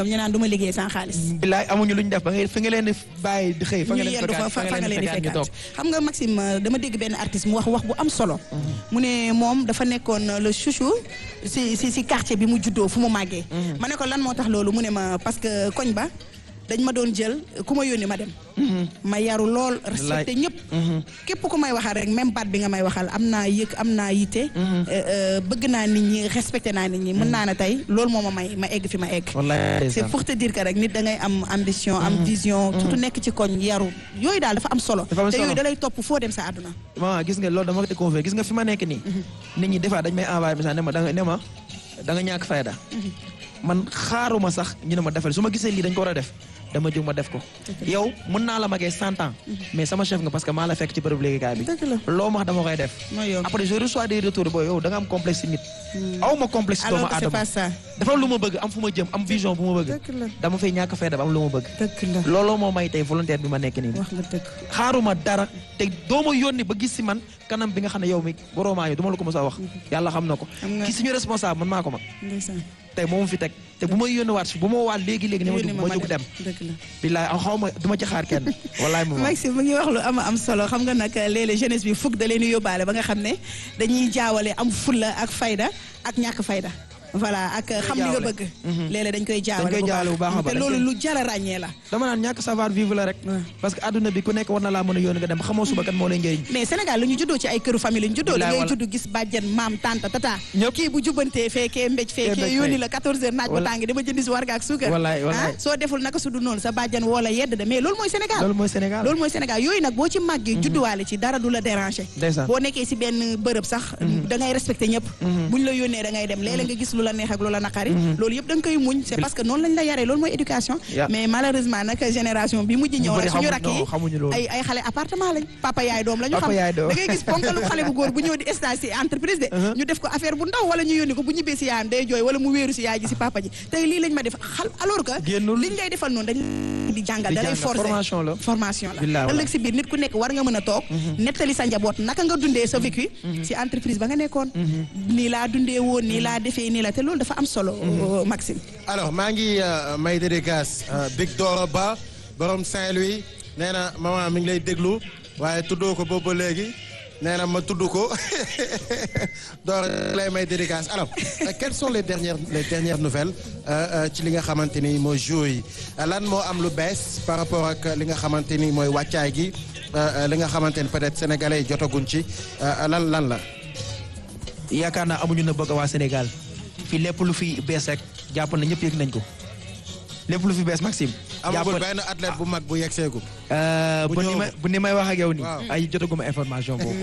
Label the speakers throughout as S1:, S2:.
S1: ñu naan du ma liggéey sans xaalis.
S2: bilaay amuñu lu ñu def ba nga fi nga leen di bàyyi di xëy. fa nga leen di fekkaat
S1: xam nga Maxime dama dégg benn artiste mu wax bu am solo. mu ne moom dafa nekkoon le chouchou si quartier bi mu juddoo fu mu màggee. ma ne ko lan moo tax loolu mu ne ma parce que koñ ba dañ ma doon jël ku ma yónni ma dem. ma yaru lool respecté ñëpp. képp ku may waxal rek même baat bi nga may waxal am naa yëg am naa yitte. bëgg naa nit ñi respecté naa nit ñi mën naa ne tey loolu moo ma may ma egg fi ma egg. c'est pour te dire que rek nit da ngay am ambition am vision. surtout nekk ci koñ yaru yooyu daal dafa am solo. te yooyu da lay topp foo dem sa àdduna.
S2: maman gis nga loolu dama ko découvrir gis nga fi ma nekk nii. nit ñi des fois dañ may envoyé message da nga ñàkk fayda. man xaaruma sax ñu ne ma defal su ma gisee lii dañ ko war a def dama jóg ma def ko. yow mën naa la magee 100 ans. mais sama chef nga parce que maa la fekk ci bërëb liggéeykaay bi. loo ma wax dama koy def. après je reçois des retours booy yow da nga am complexe nit. aw ma complexe doomu aadama.
S1: alors que c'est pas ça.
S2: dafa lu ma bëgg am fu ma jëm am vision bu ma bëgg. dama fay ñàkk fayda ba am lu ma bëgg. looloo moo may tey volontaire bi ma nekk nii.
S1: wax nga dëgg.
S2: xaaruma dara te doo ma yónni ba gis si man kanam bi nga xam ne yow mi waroo maa yow du ma la ko mos a wax. yàlla xam na ko. ki suñu responsable man maa ko mag. tey moom fi teg te bu may yónni waat bu ma waat léegi ne ma jóg dem. billaay xaw ma du ma ci xaar kenn wallaay moom.
S1: Maxime mu ngi wax lu am solo xam nga nag léeg-léeg jeunesse bi fukk da leen di yóbbaale ba nga xam ne dañuy jaawale am fulla ak fayda ak ñàkk fayda. voilà ak xam li nga bëgg. léeg-léeg dañ koy jaawale bu baax te loolu lu jar a ràññee la.
S2: dama naan ñàkk savoir vivre la rek. parce que adduna bi ku nekk war na laa mën a yónni nga dem xamoo suba kan moo lay njëriñ.
S1: mais Sénégal lu ñu juddoo ci ay këru famille lu ñu juddoo. da ngay judd gis bàjjen maam tante tata. kii bu jubbantee fekkee mbéj fekkee yónni la 14h naaj ba tàngi dama jëndi si warga ak suukar. soo deful naka su du noonu sa bàjjen woo la yedd de mais loolu mooy Sénégal. yooyu nag boo ci màggee judduwaale ci dara du la déranger. boo nekkee si benn bërëb sax da ngay respecté ñëpp buñ la yónnee da ngay dem léeg-léeg nga gis lu la neex ak lu la naqari loolu yëpp da nga koy muñ c'est parce que noonu lañ la yaree loolu mooy éducation. mais malheureusement nag génération bi mujj ñëw suñu rakk yi ay xale appartement lañ papa yaay doom la ñu xam da ngay gis ponkalu xale bu góor bu ñëw di stage si entreprise de ñu def ko affaire bu ndaw wala ñu yónni ko bu ñibbee si yaayam day jooy wala mu wéeru si yaay ji si papa ji tey lii lañ ma def alors que liñ lay defal noonu dañ di jàngal da lay forcer formation la ëllëg si biir nit ku nekk war nga mën a toog nettali sa njaboot naka nga dundee sa vécu si entreprise ba nga nekkoon nii laa dundee woon nii laa defee nii la te loolu dafa am solo Maxime.
S3: alors maa ngi may dédicace Big Doro Ba borom Saint-Louis nee na maman mi ngi lay déglu waaye tuddoo ko boobu ba léegi nee na ma tudd ko Doro lay may dédicace alors quelles sont les dernières nouvelles ci li nga xamante ni mooy jour yi lan moo am lu bees par rapport ak li nga xamante ni mooy wàccaay gi li nga xamante ni peut-être sénégalais yi jotaguñ ci lan la.
S2: yaakaar naa amuñu na bëgg waa Sénégal. fii lépp lu fi bees rek jàpp na ñëpp yëg nañ ko lépp lu fi bees Maxime.
S3: amagul benn athlète bu mag bu yegseegu.
S2: bu ni may wax ak yow nii. ay jotaguma information boobu.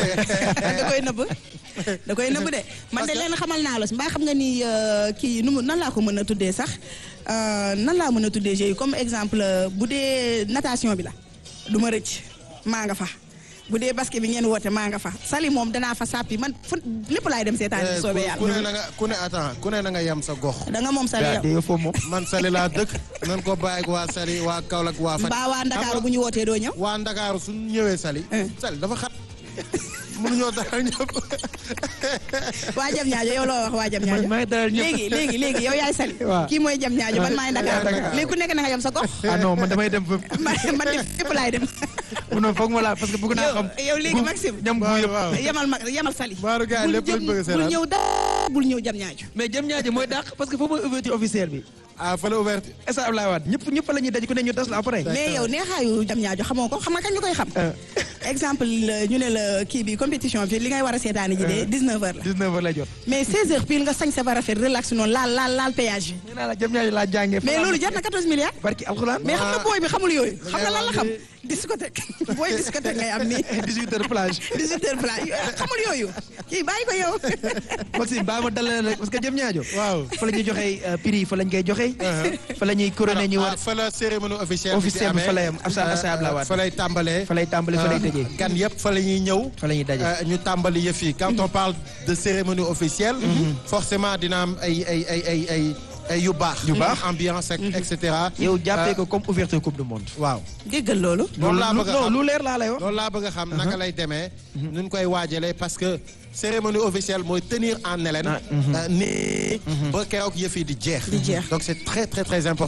S1: da koy nëbb de man de leen xamal naa la mbaa xam nga ni kii nan laa ko mën a tuddee sax nan laa mën a tuddee jeu comme exemple bu dee natation bi la du ma rëcc maa nga fa. bu dee basket bi ngeen woote maa nga fa sali moom danaa fa sàppi man fu lépp laay dem seetaan bi soobee yàlla
S3: ku ne na nga yem sa gox
S1: da nga moom sali yow
S3: man sali laa dëkk nan ko bàyyi ak waa sali waa Kaolack waa Fatick
S1: mbaa waa Ndakaaru bu ñu wootee doo ñëw
S3: waa Ndakaaru suñu ñëwee sali dafa xat mënuñoo dalal ñëpp
S1: waa jam ñaajo yow loo wax waa jam ñaajo léegi yow yaay sali kii mooy jam ñaajo man maay Ndakaaru léegi ku nekk na nga yem sa gox
S2: non man damay dem fépp
S1: man def fépp laay dem
S2: non foog ma la parce que bëgg naa xam
S1: yow léegi Maxime
S2: ñam bu yëpp
S1: yemal sali
S3: baaru gars lépp lañ bëgg
S1: bul ñëw bul ñëw jam ñaajo
S2: mais jam ñaajo mooy dàq parce que foofu mooy ouverture officielle bi
S3: fa la ouverture
S2: est-ce que Ablaye Wade ñëpp la ñuy daj ku ne ñu tas la après
S1: mais yow neexaayu jam ñaajo xamoo ko xam nga kañ ñu koy xam exemple ñu ne la kii bi compétition bi li ngay war a seetaani ji de 19h la
S2: 19h lay jot
S1: mais 16h pile nga sañ sa ba rafet relax noonu laal péage bi
S2: nee naa la jam ñaajo laa jàngee
S1: mais loolu jar na 14 milliards
S2: barki alxuraan
S1: mais xam nga booy bi xamul yooyu xam nga lan la xam discothèque booy discothèque ngay am nii
S2: 18h plage
S1: xamul yooyu kii bàyyi ko yow
S2: Maxime baa ma dalal rek parce que jëm ñaajo waaw fa la ñuy joxe prix fa lañ koy joxe fa la ñuy couronné ñu war
S3: fa la cérémonie officielle
S2: bi fa lay am Ablaye Wade
S3: fa lay tàmbalee
S2: fa lay tëjee
S3: gan yëpp fa la ñuy ñëw
S2: fa la ñuy daje
S3: ñu tàmbali yëf yi quand on parle de cérémonie officielle forcément dina am ay yu baax ambiance et cetera.
S2: yow jàppee ko comme ouverture coupe du monde.
S3: waaw
S1: déggal loolu.
S3: loolu laa bëgg a xam
S2: lu leer laa lay wax.
S3: loolu laa bëgg a xam naka lay demee. nu koy waajalee parce que cérémonie officielle mooy tenir en haleine. nii ba keroog yëf yi di jeex.
S1: di jeex
S3: donc c'est très très très important.